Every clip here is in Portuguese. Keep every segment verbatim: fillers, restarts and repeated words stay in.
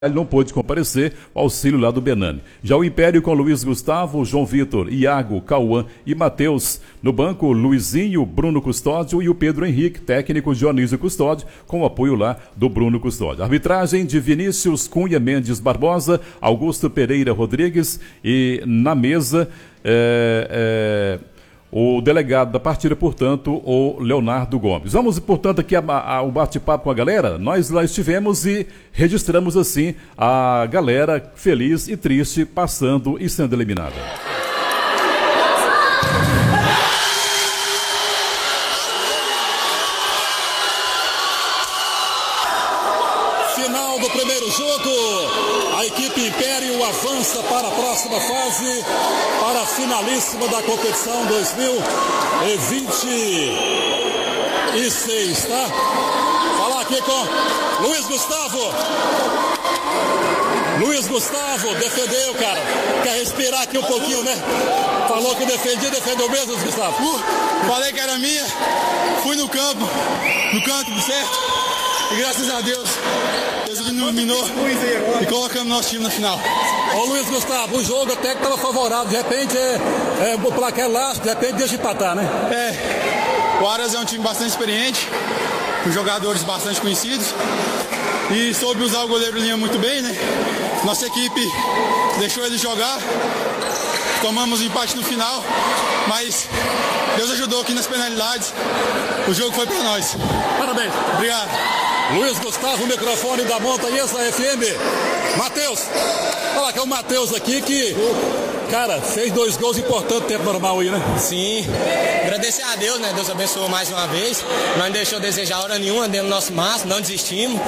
Ele não pôde comparecer ao auxílio lá do Benani. Já o Império com Luiz Gustavo, João Vitor, Iago, Cauã e Matheus. No banco, Luizinho, Bruno Custódio e o Pedro Henrique, técnico Dionísio Custódio, com o apoio lá do Bruno Custódio. Arbitragem de Vinícius Cunha Mendes Barbosa, Augusto Pereira Rodrigues e na mesa é, é, o delegado da partida, portanto, o Leonardo Gomes. Vamos, portanto, aqui ao bate-papo com a galera. Nós lá estivemos e registramos, assim, a galera feliz e triste, passando e sendo eliminada. Final do primeiro jogo. A equipe Império avança para a próxima fase, para a finalíssima da competição dois mil e vinte e seis, tá? Falar aqui com Luiz Gustavo. Luiz Gustavo defendeu, cara. Quer respirar aqui um pouquinho, né? Falou que defendia, defendeu mesmo, Luiz Gustavo? Uh, falei que era minha, fui no campo, no canto certo. E graças a Deus, Deus me iluminou e colocamos nosso time na final. Ô Luiz Gustavo, o jogo até que estava favorável, de repente é, é o placar elástico, de repente deixa empatar, né? É, o Aras é um time bastante experiente, com jogadores bastante conhecidos e soube usar o goleiro Linha muito bem, né? Nossa equipe deixou ele jogar, tomamos um empate no final, mas Deus ajudou aqui nas penalidades, o jogo foi para nós. Parabéns. Obrigado. Luiz Gustavo, o microfone da Montanhesa F M. Matheus, fala que é o Matheus aqui que, cara, fez dois gols importantes no tempo normal aí, né? Sim, agradecer a Deus, né? Deus abençoou mais uma vez. Nós não deixou desejar hora nenhuma dentro do nosso máximo, não desistimos.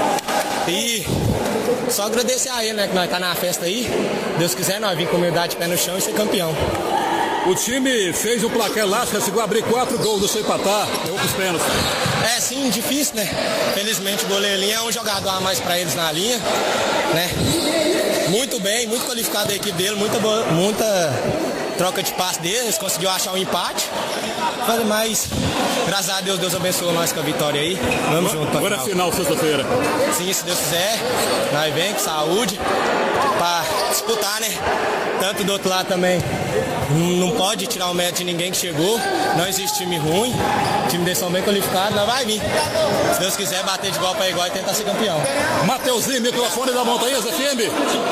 E só agradecer a ele, né? Que nós tá na festa aí. Deus quiser, nós vimos com humildade de pé no chão e ser campeão. O time fez um placar elástico, chegou a abrir quatro gols, deixou empatar, deu pros pênaltis. É, sim, difícil, né? Felizmente o goleiro Linha é um jogador a mais pra eles na linha, né? Muito bem, muito qualificado a equipe dele, muita, muita troca de passe deles, conseguiu achar um empate. Mas, graças a Deus, Deus abençoou nós com a vitória aí. Vamos junto pra Agora é final, sexta-feira. Sim, se Deus quiser, nós vem com saúde pra disputar, né? Tanto do outro lado também. Não pode tirar o mérito de ninguém que chegou. Não existe time ruim. O time deles são bem qualificados, nós vai vir. Se Deus quiser, bater de igual para igual e tentar ser campeão. Mateuzinho, microfone da Montanhesa F M.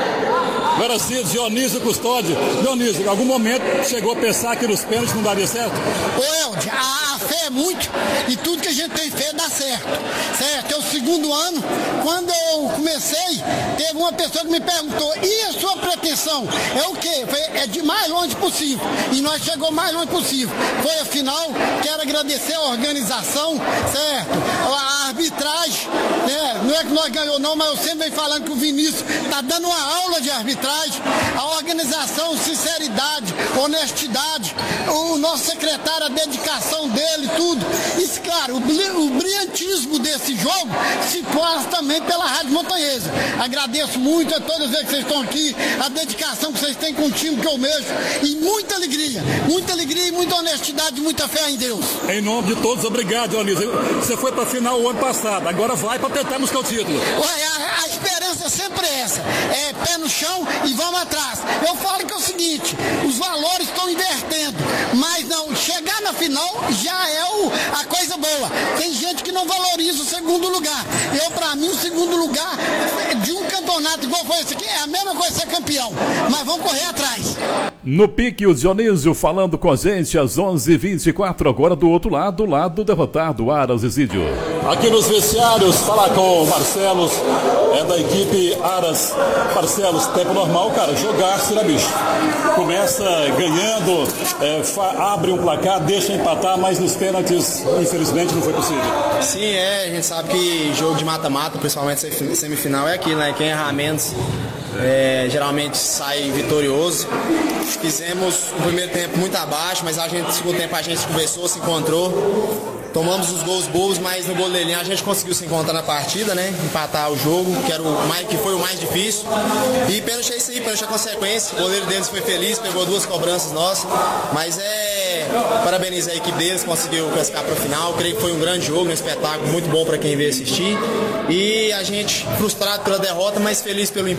Agora sim, Dionísio Custódio. Dionísio, em algum momento chegou a pensar que nos pênaltis não daria certo? Ô, Elde, a, a fé é muito e tudo que a gente tem fé dá certo. Certo? É o segundo ano. Quando eu comecei, teve uma pessoa que me perguntou: e a sua pretensão? É o quê? Foi, é de mais longe possível. E nós chegamos mais longe possível. Foi a final. Quero agradecer a organização, certo? A arbitragem, né? Não é que nós ganhamos não, mas eu sempre venho falando que o Vinícius tá dando uma aula de arbitragem. A organização, sinceridade, honestidade, o nosso secretário, a dedicação dele, tudo. Isso, claro, o, o brilhantismo desse jogo se passa também pela Rádio Montanhesa. Agradeço muito a todas as vezes que vocês estão aqui, a dedicação que vocês têm com o time que eu mesmo, e muita alegria, muita alegria e muita honestidade, muita fé em Deus. Em nome de todos, obrigado, Dionísio. Você foi para a final o ano passado, agora vai para tentar buscar o título. Ué, a, a esperança é sempre essa, é pé no chão e vamos atrás. Eu falo que é o seguinte, os valores estão invertendo, mas não, chegar na final já é o, a coisa boa. Tem gente que não valoriza o segundo lugar. Eu, pra mim, o segundo lugar de um campeonato igual foi esse aqui, é a mesma coisa ser campeão, mas vamos correr atrás. No pique, o Dionísio falando com a gente às onze e vinte e quatro, agora do outro lado, lado derrotado, Aras Isídio. Aqui nos vestiários, falar com o Marcelos, é da equipe Aras. Marcelos, tempo normal, cara, jogar-se, né, bicho? Começa ganhando, é, abre um placar, deixa empatar, mas nos pênaltis, infelizmente, não foi possível. Sim, é, a gente sabe que jogo de mata-mata, principalmente semifinal, é aquilo, né? Quem errar menos é, geralmente sai vitorioso. Fizemos o primeiro tempo muito abaixo, mas a gente, no segundo tempo a gente conversou, se encontrou. Tomamos os gols bobos, mas no goleirinho a gente conseguiu se encontrar na partida, né? Empatar o jogo, que, era o mais, que foi o mais difícil. E pênalti é isso aí, pênalti é consequência. O goleiro deles foi feliz, pegou duas cobranças nossas. Mas é... Parabenizar a equipe deles, conseguiu classificar para o final. Creio que foi um grande jogo, um espetáculo muito bom para quem veio assistir. E a gente frustrado pela derrota, mas feliz pelo empate.